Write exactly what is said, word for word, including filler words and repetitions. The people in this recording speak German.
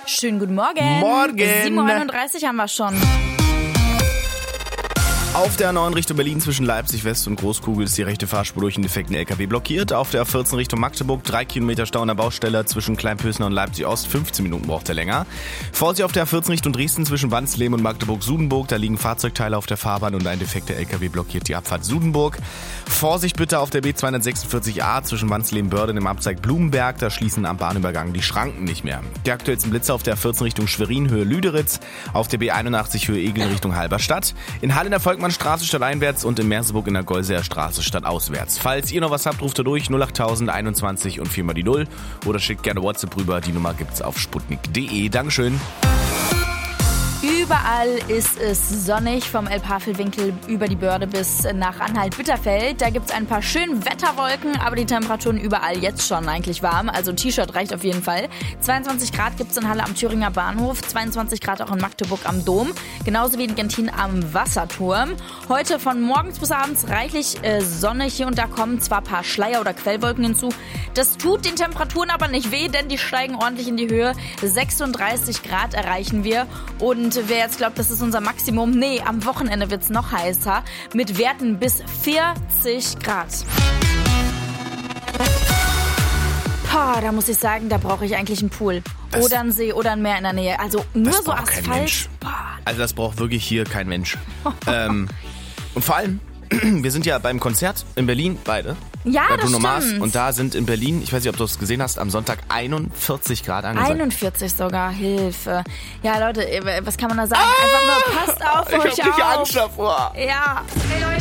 Schönen guten Morgen. Morgen. sieben Uhr einunddreißig haben wir schon. Auf der A neun Richtung Berlin zwischen Leipzig West und Großkugel ist die rechte Fahrspur durch einen defekten L K W blockiert. Auf der A vierzehn Richtung Magdeburg drei Kilometer Stau an der Baustelle zwischen Kleinpösner und Leipzig Ost. fünfzehn Minuten braucht er länger. Vorsicht auf der A vierzehn Richtung Dresden zwischen Wansleben und Magdeburg-Sudenburg. Da liegen Fahrzeugteile auf der Fahrbahn und ein defekter L K W blockiert die Abfahrt Sudenburg. Vorsicht bitte auf der B zweihundertsechsundvierzig A zwischen Wansleben-Börde und dem Abzweig Blumenberg. Da schließen am Bahnübergang die Schranken nicht mehr. Die aktuellsten Blitze auf der A vierzehn Richtung Schwerin Höhe Lüderitz. Auf der B einundachtzig Höhe Egeln Richtung Halberstadt. In Halle in der Volkmannstraße statt einwärts und in Merseburg in der Golseer Straße statt auswärts. Falls ihr noch was habt, ruft ihr durch null achttausend einundzwanzig und viermal die Null oder schickt gerne WhatsApp rüber. Die Nummer gibt's auf sputnik punkt de. Dankeschön. Überall ist es sonnig, vom Elbhavelwinkel über die Börde bis nach Anhalt-Bitterfeld. Da gibt es ein paar schöne Wetterwolken, aber die Temperaturen überall jetzt schon eigentlich warm. Also ein T-Shirt reicht auf jeden Fall. zweiundzwanzig Grad gibt es in Halle am Thüringer Bahnhof, zweiundzwanzig Grad auch in Magdeburg am Dom, genauso wie in Gentin am Wasserturm. Heute von morgens bis abends reichlich äh, Sonne. Hier und da kommen zwar ein paar Schleier- oder Quellwolken hinzu. Das tut den Temperaturen aber nicht weh, denn die steigen ordentlich in die Höhe. sechsunddreißig Grad erreichen wir. Und wer jetzt glaubt, das ist unser Maximum, nee, am Wochenende wird es noch heißer, mit Werten bis vierzig Grad. Boah, da muss ich sagen, da brauche ich eigentlich einen Pool. Das oder einen See oder ein Meer in der Nähe. Also nur das so braucht kein Asphalt. Mensch. Boah. Also das braucht wirklich hier kein Mensch. ähm, und vor allem, wir sind ja beim Konzert in Berlin, beide. Ja, bei das Bruno Mars. stimmt. Und da sind in Berlin, ich weiß nicht, ob du es gesehen hast, am Sonntag einundvierzig Grad angesagt. einundvierzig sogar, Hilfe. Ja, Leute, was kann man da sagen? Einfach nur passt auf, Ich euch hab richtig auf. Angst davor. Ja. Hey Leute.